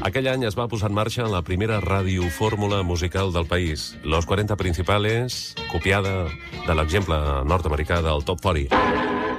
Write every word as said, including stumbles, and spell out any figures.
Aquell any es va posar en marxa la primera radiofórmula musical del país, Los cuarenta Principales, copiada de l'exemple nord-americà del Top quaranta.